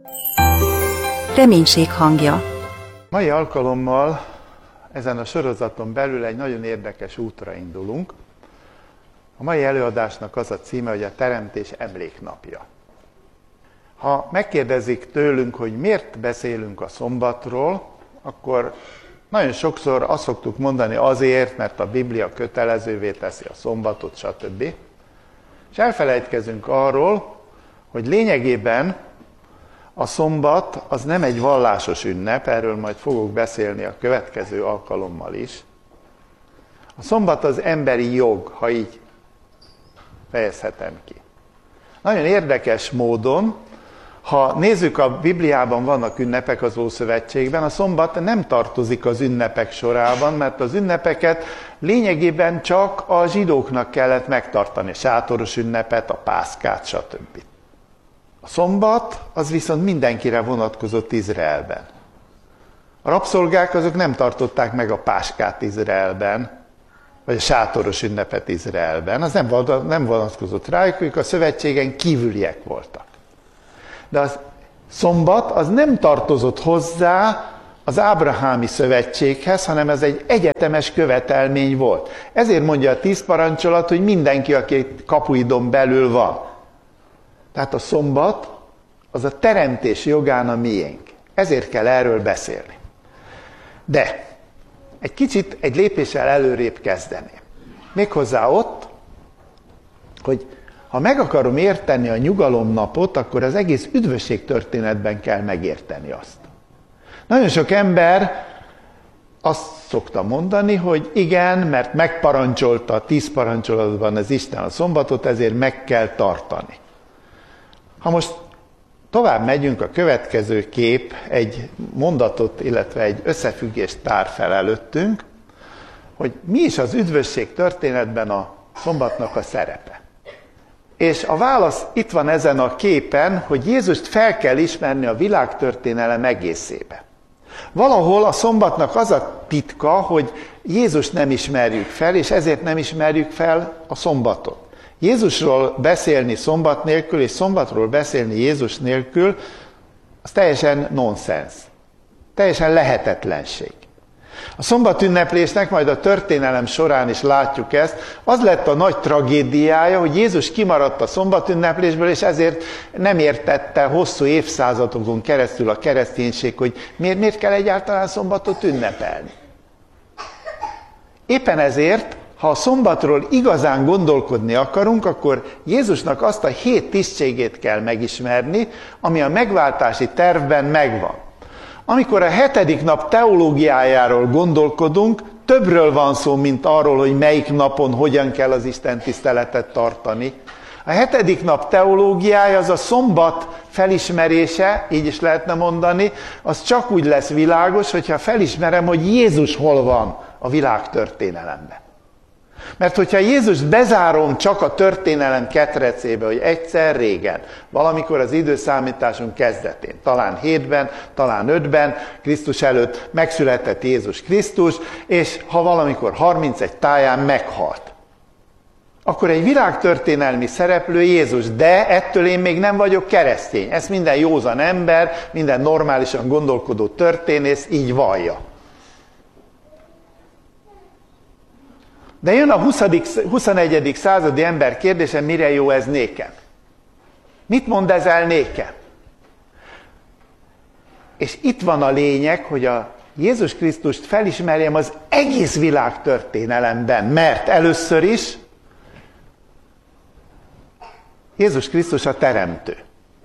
Reménység hangja. Mai alkalommal ezen a sorozaton belül egy nagyon érdekes útra indulunk. A mai előadásnak az a címe, hogy a Teremtés emléknapja. Ha megkérdezik tőlünk, hogy miért beszélünk a szombatról, akkor nagyon sokszor azt szoktuk mondani azért, mert a Biblia kötelezővé teszi a szombatot, stb. És elfelejtkezünk arról, hogy lényegében a szombat az nem egy vallásos ünnep, erről majd fogok beszélni a következő alkalommal is. A szombat az emberi jog, ha így fejezhetem ki. Nagyon érdekes módon, ha nézzük, a Bibliában vannak ünnepek az Ószövetségben, a szombat nem tartozik az ünnepek sorában, mert az ünnepeket lényegében csak a zsidóknak kellett megtartani, a sátoros ünnepet, a pászkát, stb. A szombat az viszont mindenkire vonatkozott Izraelben. A rabszolgák azok nem tartották meg a páskát Izraelben, vagy a sátoros ünnepet Izraelben. Az nem vonatkozott rájuk, ők a szövetségen kívüliek voltak. De a szombat az nem tartozott hozzá az ábrahámi szövetséghez, hanem ez egy egyetemes követelmény volt. Ezért mondja a 10 parancsolat, hogy mindenki, aki kapuidon belül van. Tehát a szombat az a teremtés jogán a miénk. Ezért kell erről beszélni. De egy lépéssel előrébb kezdeném. Méghozzá ott, hogy ha meg akarom érteni a nyugalomnapot, akkor az egész üdvösség történetben kell megérteni azt. Nagyon sok ember azt szokta mondani, hogy igen, mert megparancsolta a 10 parancsolatban az Isten a szombatot, ezért meg kell tartani. Ha most tovább megyünk, a következő kép egy mondatot, illetve egy összefüggést tár fel előttünk, hogy mi is az üdvösség történetben a szombatnak a szerepe. És a válasz itt van ezen a képen, hogy Jézust fel kell ismerni a világtörténelem egészébe. Valahol a szombatnak az a titka, hogy Jézust nem ismerjük fel, és ezért nem ismerjük fel a szombatot. Jézusról beszélni szombat nélkül, és szombatról beszélni Jézus nélkül, az teljesen nonsens. Teljesen lehetetlenség. A szombatünneplésnek, majd a történelem során is látjuk ezt, az lett a nagy tragédiája, hogy Jézus kimaradt a szombatünneplésből, és ezért nem értette hosszú évszázadokon keresztül a kereszténység, hogy miért kell egyáltalán szombatot ünnepelni. Éppen ezért, ha a szombatról igazán gondolkodni akarunk, akkor Jézusnak azt a 7 tisztségét kell megismerni, ami a megváltási tervben megvan. Amikor a 7. nap teológiájáról gondolkodunk, többről van szó, mint arról, hogy melyik napon hogyan kell az Isten tiszteletet tartani. A 7. nap teológiája, az a szombat felismerése, így is lehetne mondani, az csak úgy lesz világos, hogyha felismerem, hogy Jézus hol van a világtörténelemben. Mert hogyha Jézust bezárom csak a történelem ketrecébe, hogy egyszer régen, valamikor az időszámításunk kezdetén, talán 7-ben, talán 5-ben, Krisztus előtt megszületett Jézus Krisztus, és ha valamikor 31 táján meghalt. Akkor egy világtörténelmi szereplő Jézus, de ettől én még nem vagyok keresztény. Ezt minden józan ember, minden normálisan gondolkodó történész így vallja. De jön a 21. századi ember kérdése, mire jó ez nékem? Mit mond ez el nékem? És itt van a lényeg, hogy a Jézus Krisztust felismerjem az egész világ történelemben, mert először is Jézus Krisztus a teremtő.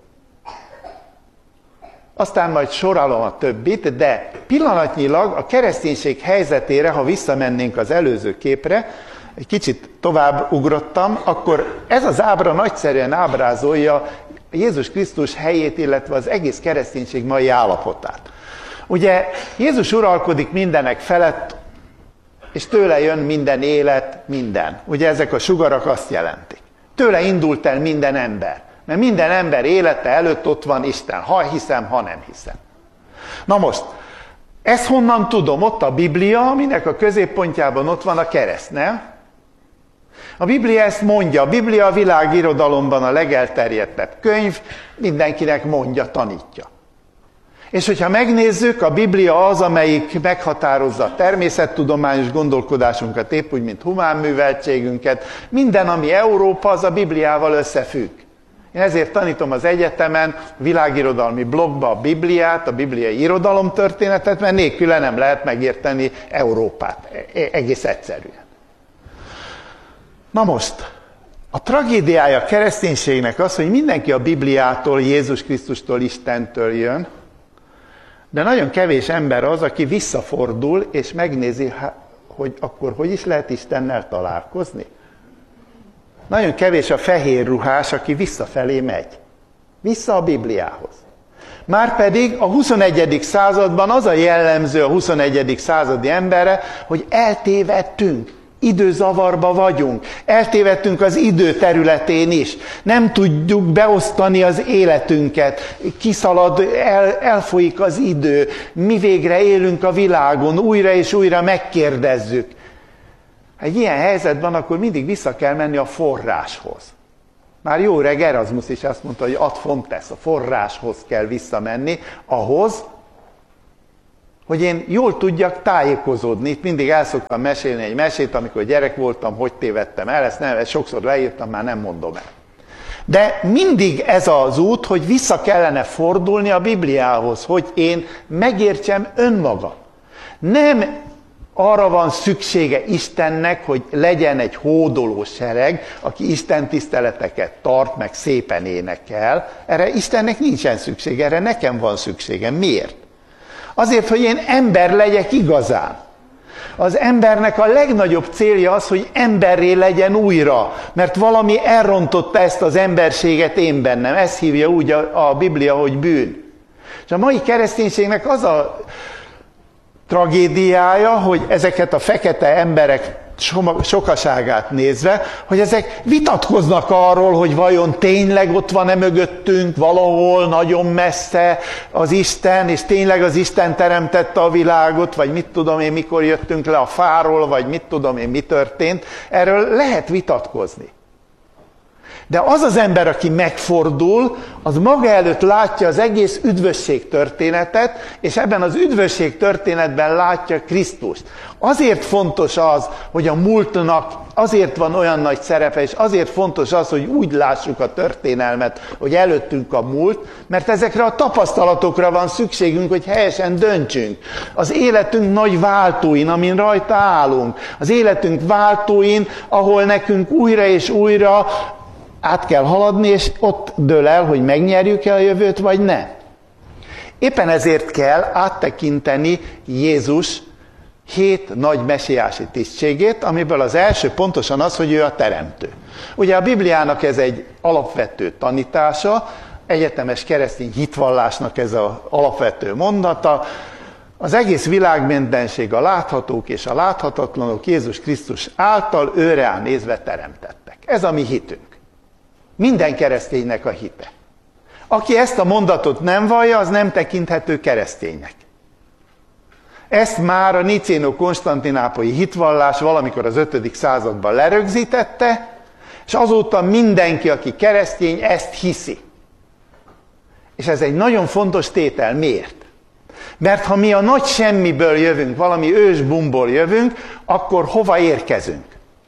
Aztán majd sorolom a többit, de pillanatnyilag a kereszténység helyzetére, ha visszamennénk az előző képre, egy kicsit tovább ugrottam, akkor ez az ábra nagyszerűen ábrázolja Jézus Krisztus helyét, illetve az egész kereszténység mai állapotát. Ugye Jézus uralkodik mindenek felett, és tőle jön minden élet, minden. Ugye ezek a sugarak azt jelentik. Tőle indult el minden ember. Mert minden ember élete előtt ott van Isten, ha hiszem, ha nem hiszem. Na most, ezt honnan tudom? Ott a Biblia, aminek a középpontjában ott van a kereszt, nem? A Biblia ezt mondja, a Biblia a világirodalomban a legelterjedtebb könyv, mindenkinek mondja, tanítja. És hogyha megnézzük, a Biblia az, amelyik meghatározza a természettudományos gondolkodásunkat, épp úgy, mint humánműveltségünket. Minden, ami Európa, az a Bibliával összefügg. Én ezért tanítom az egyetemen, világirodalmi blogba a Bibliát, a bibliai irodalomtörténetet, mert nélküle nem lehet megérteni Európát. Egész egyszerűen. Na most, a tragédiája a kereszténységnek az, hogy mindenki a Bibliától, Jézus Krisztustól, Istentől jön, de nagyon kevés ember az, aki visszafordul, és megnézi, hogy akkor hogy is lehet Istennel találkozni. Nagyon kevés a fehér ruhás, aki visszafelé megy. Vissza a Bibliához. Márpedig a 21. században az a jellemző a 21. századi emberre, hogy eltévedtünk. Időzavarba vagyunk. Eltévedtünk az idő területén is. Nem tudjuk beosztani az életünket. Kiszalad, elfolyik az idő. Mi végre élünk a világon, újra és újra megkérdezzük. Egy ilyen helyzetben akkor mindig vissza kell menni a forráshoz. Már jó öreg Erasmus is azt mondta, hogy ad fontes, a forráshoz kell visszamenni, ahhoz, hogy én jól tudjak tájékozódni. Itt mindig el szoktam mesélni egy mesét, amikor gyerek voltam, hogy tévedtem el, ezt sokszor leírtam, már nem mondom el. De mindig ez az út, hogy vissza kellene fordulni a Bibliához, hogy én megértsem önmagam. Nem arra van szüksége Istennek, hogy legyen egy hódoló sereg, aki Isten tiszteleteket tart, meg szépen énekel. Erre Istennek nincsen szüksége, erre nekem van szükségem. Miért? Azért, hogy én ember legyek igazán. Az embernek a legnagyobb célja az, hogy emberré legyen újra, mert valami elrontotta ezt az emberséget én bennem. Ezt hívja úgy a Biblia, hogy bűn. És a mai kereszténységnek az a tragédiája, hogy ezeket a fekete emberek sokaságát nézve, hogy ezek vitatkoznak arról, hogy vajon tényleg ott van-e mögöttünk, valahol nagyon messze az Isten, és tényleg az Isten teremtette a világot, vagy mit tudom én, mikor jöttünk le a fáról, vagy mit tudom én, mi történt. Erről lehet vitatkozni. De az az ember, aki megfordul, az maga előtt látja az egész üdvösség történetet, és ebben az üdvösség történetben látja Krisztust. Azért fontos az, hogy a múltnak azért van olyan nagy szerepe, és azért fontos az, hogy úgy lássuk a történelmet, hogy előttünk a múlt, mert ezekre a tapasztalatokra van szükségünk, hogy helyesen döntsünk. Az életünk nagy váltóin, amin rajta állunk. Az életünk váltóin, ahol nekünk újra és újra át kell haladni, és ott dől el, hogy megnyerjük-e a jövőt, vagy ne. Éppen ezért kell áttekinteni Jézus 7 nagy mesiási tisztségét, amiből az első pontosan az, hogy ő a teremtő. Ugye a Bibliának ez egy alapvető tanítása, egyetemes keresztény hitvallásnak ez az alapvető mondata. Az egész világ mindenség, a láthatók és a láthatatlanok Jézus Krisztus által őre nézve teremtettek. Ez a mi hitünk. Minden kereszténynek a hite. Aki ezt a mondatot nem vallja, az nem tekinthető kereszténynek. Ezt már a nicéno-konstantinápolyi hitvallás valamikor az 5. században lerögzítette, és azóta mindenki, aki keresztény, ezt hiszi. És ez egy nagyon fontos tétel. Miért? Mert ha mi a nagy semmiből jövünk, valami ősbumból jövünk, akkor hova érkezünk?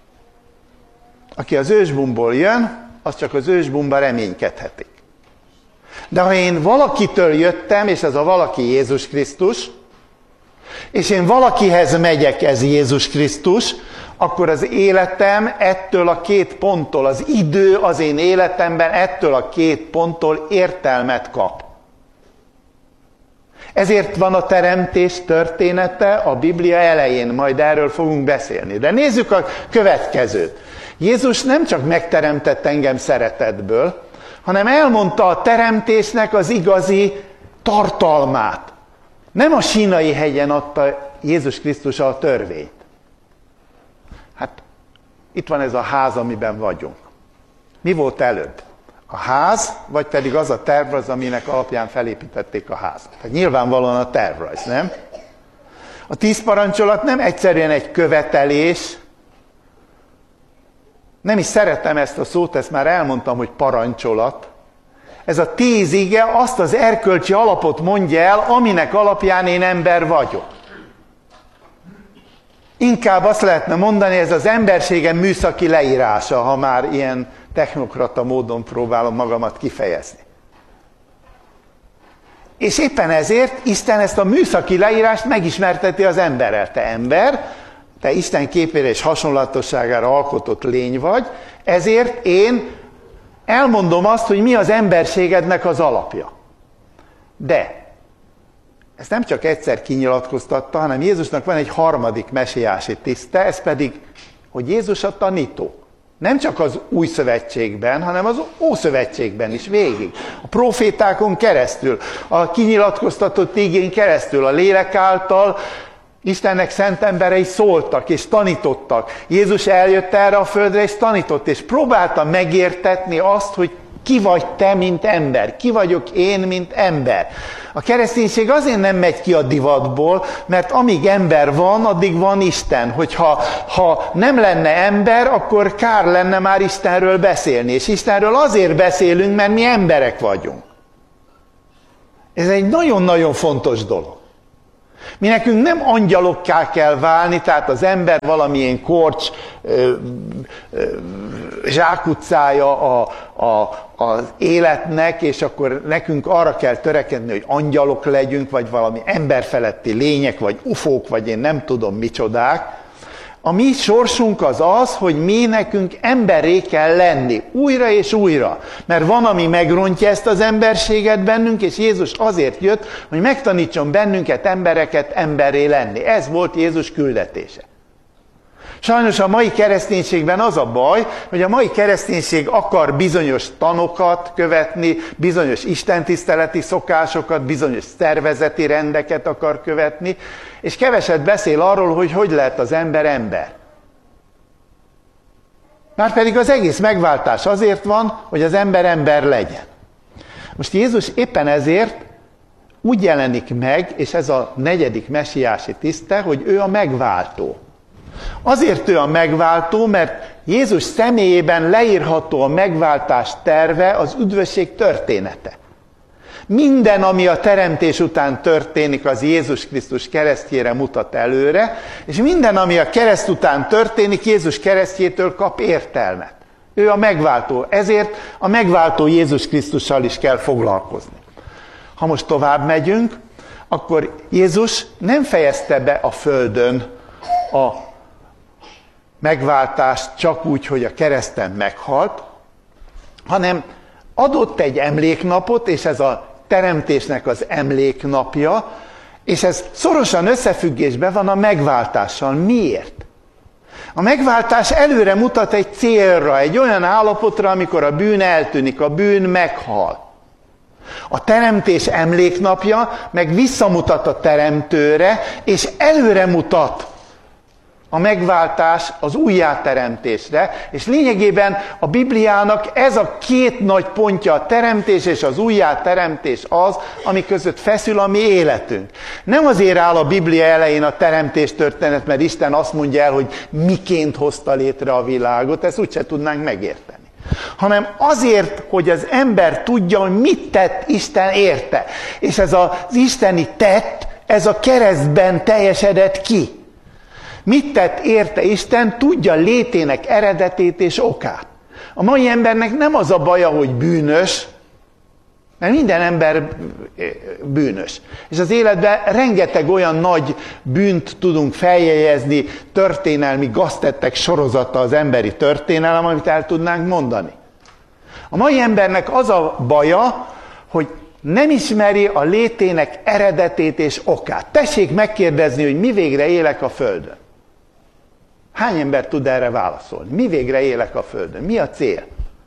Aki az ősbumból jön, az csak az ősbumba reménykedhetik. De ha én valakitől jöttem, és ez a valaki Jézus Krisztus, és én valakihez megyek, ez Jézus Krisztus, akkor az életem ettől a 2 ponttól, az idő az én életemben ettől a 2 ponttól értelmet kap. Ezért van a teremtés története a Biblia elején, majd erről fogunk beszélni. De nézzük a következőt. Jézus nem csak megteremtett engem szeretetből, hanem elmondta a teremtésnek az igazi tartalmát. Nem a Sínai hegyen adta Jézus Krisztus a törvényt. Hát itt van ez a ház, amiben vagyunk. Mi volt előbb? A ház, vagy pedig az a tervrajz, aminek alapján felépítették a házat? Tehát nyilvánvalóan a tervrajz, nem? A 10 parancsolat nem egyszerűen egy követelés, Nem is szeretem ezt a szót, ezt már elmondtam, hogy parancsolat. Ez a 10 ige azt az erkölcsi alapot mondja el, aminek alapján én ember vagyok. Inkább azt lehetne mondani, ez az emberségem műszaki leírása, ha már ilyen technokrata módon próbálom magamat kifejezni. És éppen ezért Isten ezt a műszaki leírást megismerteti az emberrel. Te ember, te Isten képére és hasonlatosságára alkotott lény vagy, ezért én elmondom azt, hogy mi az emberségednek az alapja. De ezt nem csak egyszer kinyilatkoztatta, hanem Jézusnak van egy harmadik mesiási tiszte, ez pedig, hogy Jézus a tanító. Nem csak az új szövetségben, hanem az ószövetségben is végig. A profétákon keresztül, a kinyilatkoztatott igén keresztül, a lélek által Istennek szent emberei szóltak és tanítottak. Jézus eljött erre a földre és tanított, és próbálta megértetni azt, hogy ki vagy te, mint ember, ki vagyok én, mint ember. A kereszténység azért nem megy ki a divatból, mert amíg ember van, addig van Isten. Hogyha nem lenne ember, akkor kár lenne már Istenről beszélni. És Istenről azért beszélünk, mert mi emberek vagyunk. Ez egy nagyon-nagyon fontos dolog. Mi nekünk nem angyalokká kell válni, tehát az ember valamilyen korcs zsákutcája az életnek, és akkor nekünk arra kell törekedni, hogy angyalok legyünk, vagy valami emberfeletti lények, vagy ufók, vagy én nem tudom micsodák. A mi sorsunk az az, hogy mi nekünk emberré kell lenni, újra és újra. Mert van, ami megrontja ezt az emberséget bennünk, és Jézus azért jött, hogy megtanítson bennünket, embereket emberré lenni. Ez volt Jézus küldetése. Sajnos a mai kereszténységben az a baj, hogy a mai kereszténység akar bizonyos tanokat követni, bizonyos istentiszteleti szokásokat, bizonyos szervezeti rendeket akar követni, és keveset beszél arról, hogy hogy lehet az ember ember. Márpedig az egész megváltás azért van, hogy az ember ember legyen. Most Jézus éppen ezért úgy jelenik meg, és ez a 4. mesiási tiszte, hogy ő a megváltó. Azért ő a megváltó, mert Jézus személyében leírható a megváltás terve, az üdvösség története. Minden, ami a teremtés után történik, az Jézus Krisztus keresztjére mutat előre, és minden, ami a kereszt után történik, Jézus keresztjétől kap értelmet. Ő a megváltó, ezért a megváltó Jézus Krisztussal is kell foglalkozni. Ha most tovább megyünk, akkor Jézus nem fejezte be a földön a megváltást csak úgy, hogy a kereszten meghalt, hanem adott egy emléknapot, és ez a teremtésnek az emléknapja, és ez szorosan összefüggésben van a megváltással. Miért? A megváltás előre mutat egy célra, egy olyan állapotra, amikor a bűn eltűnik, a bűn meghal. A teremtés emléknapja meg visszamutat a teremtőre, és előre mutat a megváltás az újjáteremtésre, és lényegében a Bibliának ez a két nagy pontja, a teremtés és az újjáteremtés az, ami között feszül a mi életünk. Nem azért áll a Biblia elején a teremtés történet, mert Isten azt mondja el, hogy miként hozta létre a világot, ezt úgyse tudnánk megérteni. Hanem azért, hogy az ember tudja, hogy mit tett Isten érte. És ez az isteni tett, ez a keresztben teljesedett ki. Mit tett érte Isten, tudja létének eredetét és okát. A mai embernek nem az a baja, hogy bűnös, mert minden ember bűnös. És az életben rengeteg olyan nagy bűnt tudunk feljegyezni, történelmi gaztettek sorozata az emberi történelem, amit el tudnánk mondani. A mai embernek az a baja, hogy nem ismeri a létének eredetét és okát. Tessék megkérdezni, hogy mi végre élek a Földön. Hány ember tud erre válaszolni? Mi végre élek a Földön? Mi a cél?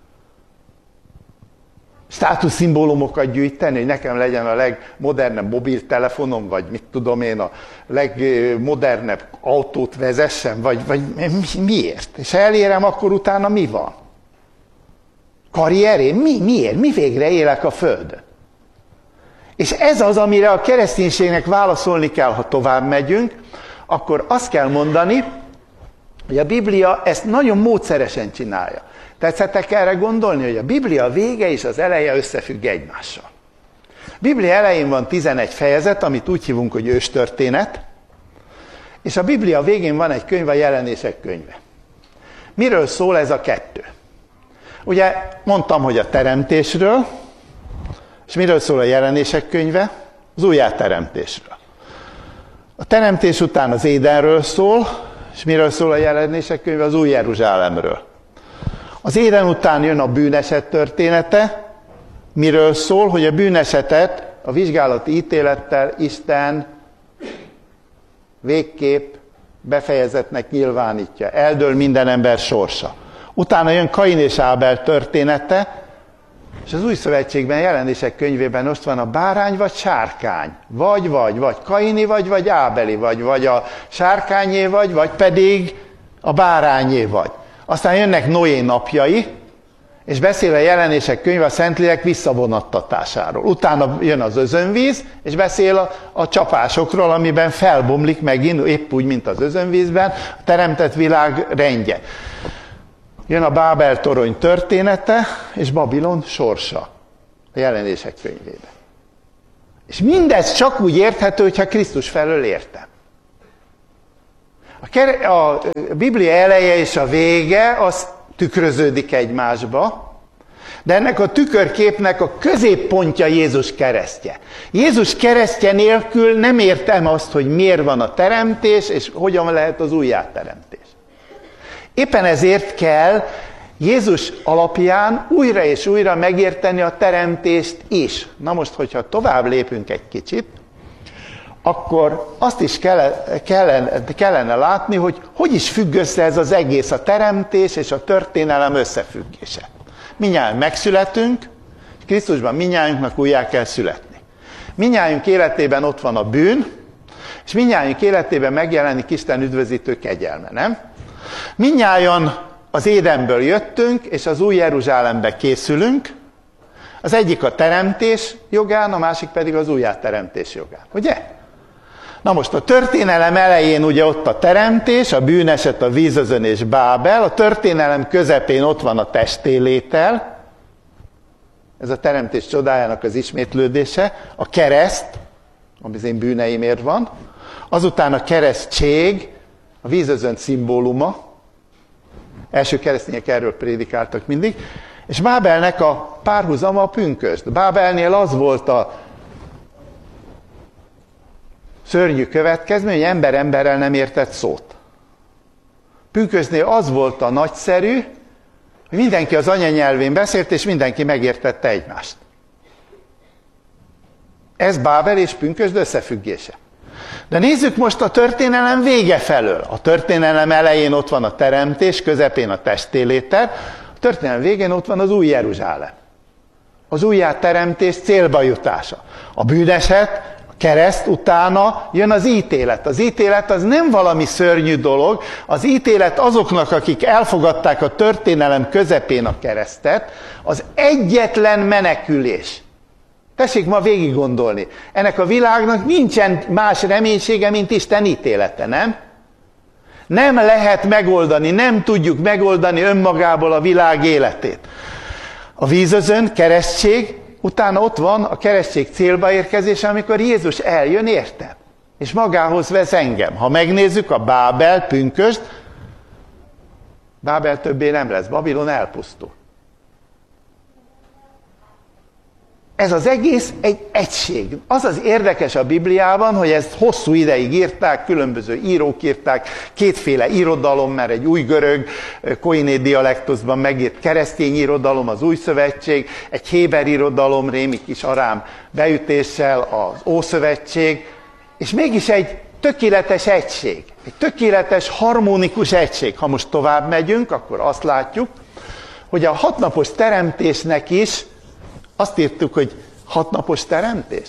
Státuszszimbólumokat gyűjteni, hogy nekem legyen a legmodernebb mobiltelefonom, vagy mit tudom én, a legmodernebb autót vezessen, vagy miért? És ha elérem, akkor utána mi van? Karrierém? Miért? Mi végre élek a Földön? És ez az, amire a kereszténységnek válaszolni kell, ha tovább megyünk, akkor azt kell mondani, hogy a Biblia ezt nagyon módszeresen csinálja. Tetszettek erre gondolni, hogy a Biblia vége és az eleje összefügg egymással. A Biblia elején van 11 fejezet, amit úgy hívunk, hogy őstörténet, és a Biblia végén van egy könyv, a Jelenések könyve. Miről szól ez a kettő? Ugye mondtam, hogy a teremtésről, és miről szól a Jelenések könyve? Az újjáteremtésről. A teremtés után az Édenről szól, és miről szól a Jelenések könyve? Az új Jeruzsálemről. Az Éden után jön a bűneset története, miről szól, hogy a bűnesetet a vizsgálati ítélettel Isten végképp befejezetnek nyilvánítja. Eldől minden ember sorsa. Utána jön Kain és Ábel története, és az Új Szövetségben, Jelenések könyvében most van a bárány vagy sárkány. Vagy Kaini vagy Ábeli, vagy a sárkányé vagy pedig a bárányé vagy. Aztán jönnek Noé napjai, és beszél a Jelenések könyve a Szentlélek visszavonattatásáról. Utána jön az özönvíz, és beszél a csapásokról, amiben felbomlik megint, épp úgy, mint az özönvízben, a teremtett világ rendje. Jön a Bábel torony története, és Babilon sorsa a Jelenések könyvében. És mindez csak úgy érthető, hogyha Krisztus felől értem. A Biblia eleje és a vége, az tükröződik egymásba, de ennek a tükörképnek a középpontja Jézus keresztje. Jézus keresztje nélkül nem értem azt, hogy miért van a teremtés, és hogyan lehet az újjáteremtés. Éppen ezért kell Jézus alapján újra és újra megérteni a teremtést is. Na most, hogyha tovább lépünk egy kicsit, akkor azt is kellene látni, hogy is függ össze ez az egész, a teremtés és a történelem összefüggése. Mindnyájan megszületünk, és Krisztusban mindnyájunknak újjá kell születni. Mindnyájunk életében ott van a bűn, és mindnyájunk életében megjelenik Isten üdvözítő kegyelme, nem? Mindnyájan az Édenből jöttünk, és az új Jeruzsálembe készülünk, az egyik a teremtés jogán, a másik pedig az újjáteremtés jogán, ugye? Na most a történelem elején ugye ott a teremtés, a bűneset, a vízözön és Bábel, a történelem közepén ott van a testélétel, ez a teremtés csodájának az ismétlődése, a kereszt, ami az én bűneimért van, azután a keresztség, a vízözön szimbóluma, első keresztények erről prédikáltak mindig, és Bábelnek a párhuzama a pünkösd. Bábelnél az volt a szörnyű következmény, hogy ember emberrel nem értett szót. Pünkösdnél az volt a nagyszerű, hogy mindenki az anyanyelvén beszélt, és mindenki megértette egymást. Ez Bábel és pünkösd összefüggése. De nézzük most a történelem vége felől. A történelem elején ott van a teremtés, közepén a testélétel, a történelem végén ott van az új Jeruzsálem. Az újjáteremtés célba jutása. A bűneset, a kereszt, utána jön az ítélet. Az ítélet az nem valami szörnyű dolog, az ítélet azoknak, akik elfogadták a történelem közepén a keresztet, az egyetlen menekülés. Tessék ma végig gondolni. Ennek a világnak nincsen más reménysége, mint Isten ítélete, nem? Nem lehet megoldani, nem tudjuk megoldani önmagából a világ életét. A vízözön, keresztség, utána ott van a keresztség célba érkezése, amikor Jézus eljön, értem? És magához vesz engem. Ha megnézzük a Bábel, pünkösd, Bábel többé nem lesz, Babilon elpusztul. Ez az egész egy egység. Az az érdekes a Bibliában, hogy ezt hosszú ideig írták, különböző írók írták, kétféle irodalom, mert egy új görög, koiné dialektusban megírt keresztény irodalom, az új szövetség, egy héber irodalom, rémi kis arám beütéssel, az Ószövetség, és mégis egy tökéletes egység, egy tökéletes, harmonikus egység. Ha most tovább megyünk, akkor azt látjuk, hogy a 6 napos teremtésnek is azt írtuk, hogy 6 napos teremtés?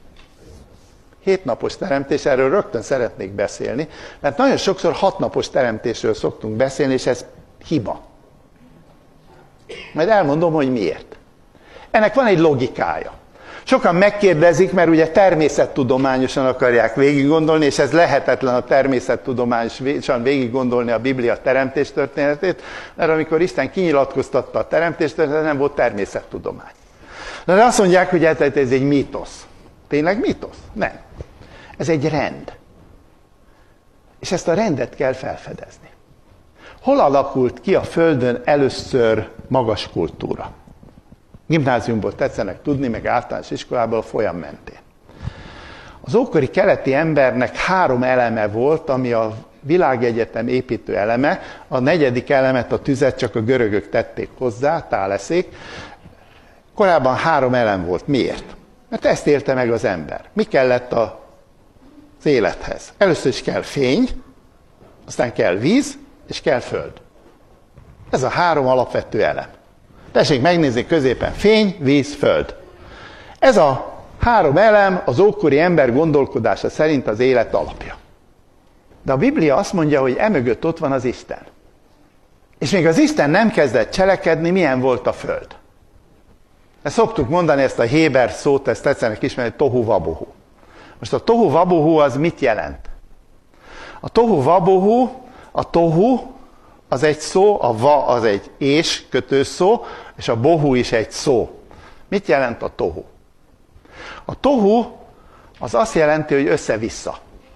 7 napos teremtés, erről rögtön szeretnék beszélni, mert nagyon sokszor 6 napos teremtésről szoktunk beszélni, és ez hiba. Majd elmondom, hogy miért. Ennek van egy logikája. Sokan megkérdezik, mert ugye természettudományosan akarják végiggondolni, és ez lehetetlen a természettudományosan végiggondolni a Biblia teremtéstörténetét, mert amikor Isten kinyilatkoztatta a teremtéstörténetet, nem volt természettudomány. De azt mondják, hogy ez egy mítosz. Tényleg mítosz? Nem. Ez egy rend. És ezt a rendet kell felfedezni. Hol alakult ki a Földön először magas kultúra? Gimnáziumból tetszenek tudni, meg általános iskolából a folyam mentén. Az ókori keleti embernek 3 eleme volt, ami a világegyetem építő eleme. A 4. elemet, a tüzet csak a görögök tették hozzá, táleszék. Korábban 3 elem volt. Miért? Mert ezt élte meg az ember. Mi kellett az élethez? Először is kell fény, aztán kell víz, és kell föld. Ez a 3 alapvető elem. Tessék megnézni középen: fény, víz, föld. Ez a 3 elem az ókori ember gondolkodása szerint az élet alapja. De a Biblia azt mondja, hogy emögött ott van az Isten. És még az Isten nem kezdett cselekedni, milyen volt a föld. Ezt szoktuk mondani, ezt a héber szót, ezt tetszenek ismerni, tohu vabohu. Most a tohu vabohu az mit jelent? A tohu vabohu, a tohu az egy szó, a va az egy és kötőszó, és a bohu is egy szó. Mit jelent a tohu? A tohu az azt jelenti, hogy össze-vissza.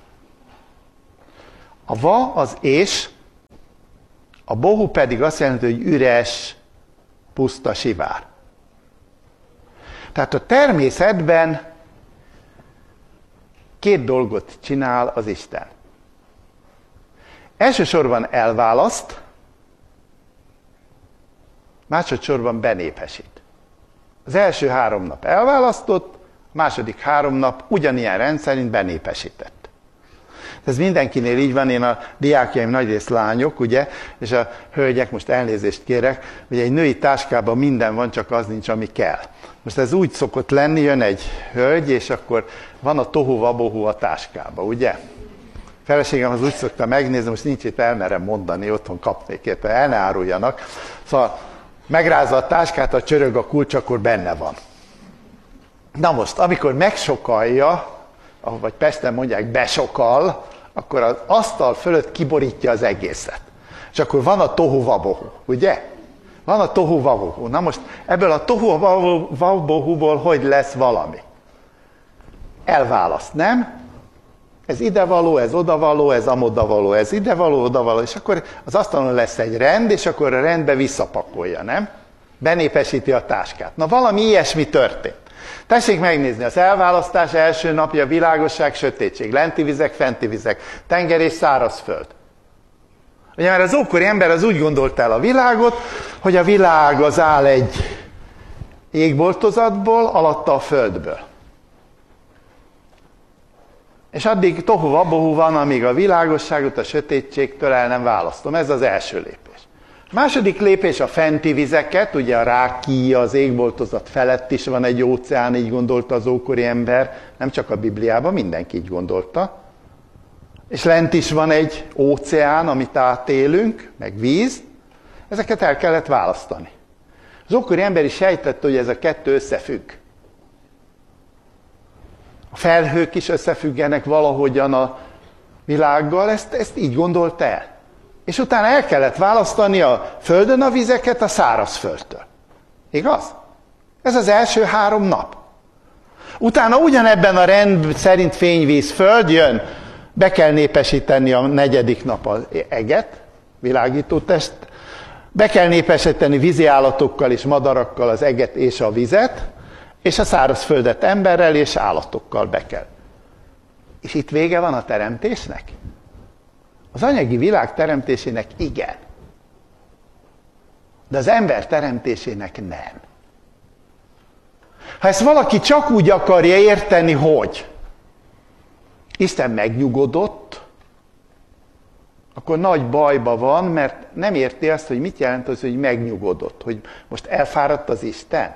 A va az és, a bohu pedig azt jelenti, hogy üres, puszta, sivár. Tehát a természetben 2 dolgot csinál az Isten. Elsősorban elválaszt, másodszorban benépesít. Az első 3 nap elválasztott, a második 3 nap ugyanilyen rendszerint benépesített. Ez mindenkinél így van, én a diákjaim nagyrészt lányok, ugye, és a hölgyek, most elnézést kérek, hogy egy női táskában minden van, csak az nincs, ami kell. Most ez úgy szokott lenni, jön egy hölgy, és akkor van a tohu vabohu a táskába, ugye? Feleségem az úgy szokta megnézni, most nincs itt, elmerem mondani, otthon kapnék érte, el ne áruljanak. Szóval megrázza a táskát, a csörög a kulcs, akkor benne van. Na most, amikor megsokalja, vagy Pesten mondják besokal, akkor az asztal fölött kiborítja az egészet. És akkor van a tohu vabohu, ugye? Van a tohu vabohu. Na most ebből a tohu vabohuból hogy lesz valami? Elválaszt, nem? Ez idevaló, ez odavaló, ez amodavaló, ez idevaló, odavaló, és akkor az asztalon lesz egy rend, és akkor a rendbe visszapakolja, nem? Benépesíti a táskát. Na valami ilyesmi történt. Tessék megnézni, az elválasztás első napja: világosság, sötétség, lenti vizek, fenti vizek, tenger és szárazföld. Ugye mert az ókori ember az úgy gondolta el a világot, hogy a világ az áll egy égboltozatból, alatta a földből. És addig tohu vabohu van, amíg a világosságot a sötétségtől el nem választom. Ez az első lépés. A második lépés a fenti vizeket, ugye a Rákíja, az égboltozat felett is van egy óceán, így gondolta az ókori ember, nem csak a Bibliában, mindenki így gondolta. És lent is van egy óceán, amit átélünk, meg víz, ezeket el kellett választani. Az ókori ember is sejtette, hogy ez a 2 összefügg. A felhők is összefüggenek valahogyan a világgal, ezt így gondolt el. És utána el kellett választani a földön a vizeket a szárazföldtől. Igaz? Ez az első 3 nap. Utána ugyanebben a rend szerint fény, víz, föld jön, be kell népesíteni a 4. nap az eget, világítótest, be kell népesíteni vízi állatokkal és madarakkal az eget és a vizet, és a szárazföldet emberrel és állatokkal be kell. És itt vége van a teremtésnek? Az anyagi világ teremtésének igen. De az ember teremtésének nem. Ha ezt valaki csak úgy akarja érteni, hogy Isten megnyugodott, akkor nagy bajba van, mert nem érti azt, hogy mit jelent az, hogy megnyugodott. Hogy most elfáradt az Isten.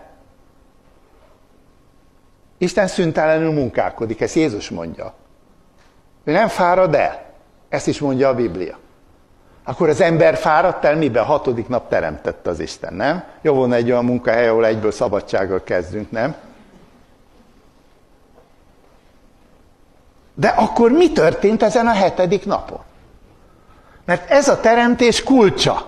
Isten szüntelenül munkálkodik, ezt Jézus mondja. Ő nem fárad el. Ezt is mondja a Biblia. Akkor az ember fáradt el, miben? 6. nap teremtette az Isten, nem? Jó volna egy olyan munkahely, ahol egyből szabadsággal kezdünk, nem? De akkor mi történt ezen a 7. napon? Mert ez a teremtés kulcsa.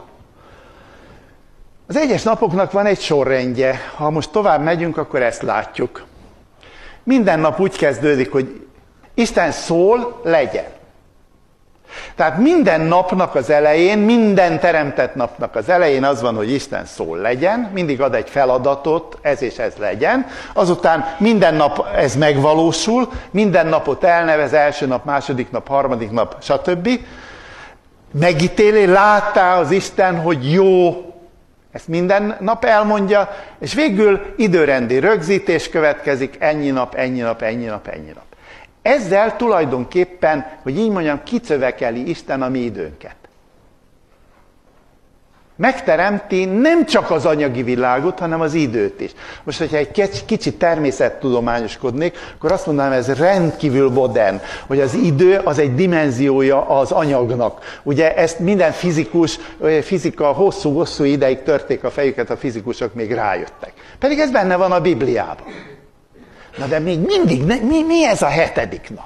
Az egyes napoknak van egy sorrendje. Ha most tovább megyünk, akkor ezt látjuk. Minden nap úgy kezdődik, hogy Isten szól, legyen. Tehát minden napnak az elején, minden teremtett napnak az elején az van, hogy Isten szól, legyen, mindig ad egy feladatot, ez és ez legyen, azután minden nap ez megvalósul, minden napot elnevez, első nap, második nap, harmadik nap, stb. Megítéli, látta az Isten, hogy jó, ezt minden nap elmondja, és végül időrendi rögzítés következik, ennyi nap, ennyi nap, ennyi nap, ennyi nap. Ezzel tulajdonképpen, hogy így mondjam, kicövekeli Isten a mi időnket. Megteremti nem csak az anyagi világot, hanem az időt is. Most, hogyha egy kicsit természettudományoskodnék, akkor azt mondanám, ez rendkívül modern, hogy az idő az egy dimenziója az anyagnak. Ugye ezt minden fizika hosszú-hosszú ideig törték a fejüket, a fizikusok még rájöttek. Pedig ez benne van a Bibliában. Na de még mindig, mi ez a 7. nap?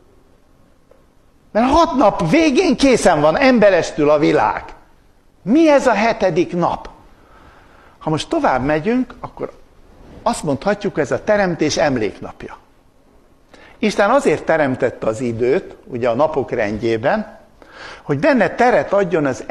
Mert 6 nap végén készen van, emberestül a világ. Mi ez a 7. nap? Ha most tovább megyünk, akkor azt mondhatjuk, ez a teremtés emléknapja. Isten azért teremtette az időt, ugye a napok rendjében, hogy benne teret adjon az